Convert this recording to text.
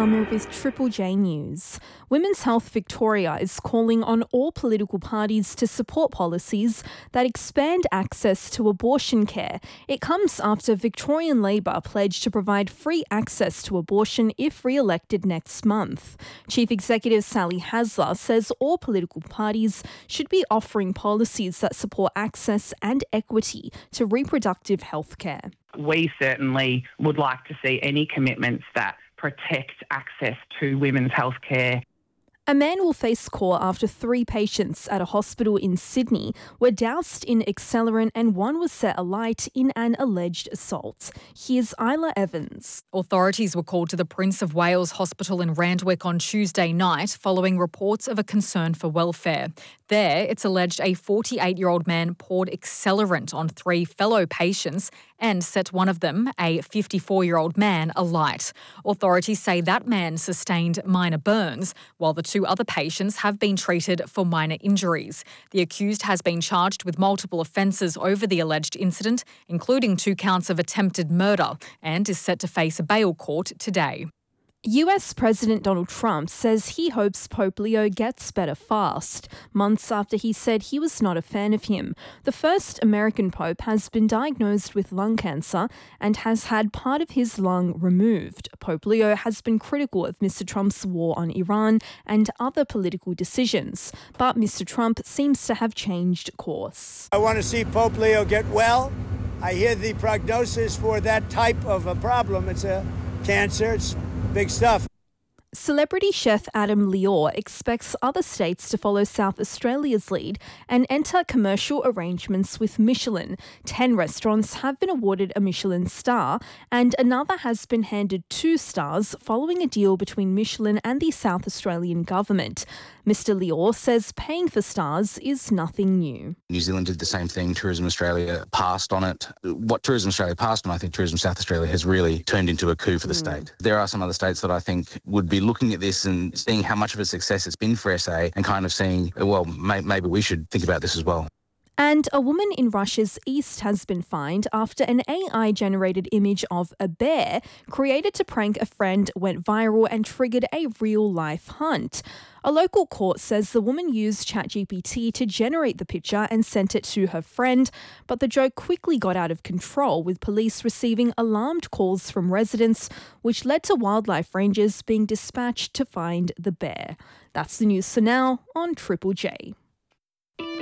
Palmer with Triple J News. Women's Health Victoria is calling on all political parties to support policies that expand access to abortion care. It comes after Victorian Labor pledged to provide free access to abortion if re-elected next month. Chief Executive Sally Hasler says all political parties should be offering policies that support access and equity to reproductive health care. We certainly would like to see any commitments that protect access to women's health care. A man will face court after 3 patients at a hospital in Sydney were doused in accelerant and one was set alight in an alleged assault. Here's Isla Evans. Authorities were called to the Prince of Wales Hospital in Randwick on Tuesday night following reports of a concern for welfare. There, it's alleged a 48-year-old man poured accelerant on 3 fellow patients and set one of them, a 54-year-old man, alight. Authorities say that man sustained minor burns, while the 2 other patients have been treated for minor injuries. The accused has been charged with multiple offences over the alleged incident, including 2 counts of attempted murder, and is set to face a bail court today. US President Donald Trump says he hopes Pope Leo gets better fast, months after he said he was not a fan of him. The first American pope has been diagnosed with lung cancer and has had part of his lung removed. Pope Leo has been critical of Mr. Trump's war on Iran and other political decisions, but Mr. Trump seems to have changed course. I want to see Pope Leo get well. I hear the prognosis for that type of a problem. It's a cancer. It's big stuff. Celebrity chef Adam Liaw expects other states to follow South Australia's lead and enter commercial arrangements with Michelin. 10 restaurants have been awarded a Michelin star and another has been handed 2 stars following a deal between Michelin and the South Australian government. Mr. Liaw says paying for stars is nothing new. New Zealand did the same thing. Tourism Australia passed on it. What Tourism Australia passed on, I think Tourism South Australia has really turned into a coup for the state. There are some other states that I think would be looking at this and seeing how much of a success it's been for SA and kind of seeing, well, maybe we should think about this as well. And a woman in Russia's east has been fined after an AI-generated image of a bear created to prank a friend went viral and triggered a real-life hunt. A local court says the woman used ChatGPT to generate the picture and sent it to her friend, but the joke quickly got out of control, with police receiving alarmed calls from residents, which led to wildlife rangers being dispatched to find the bear. That's the news for now on Triple J.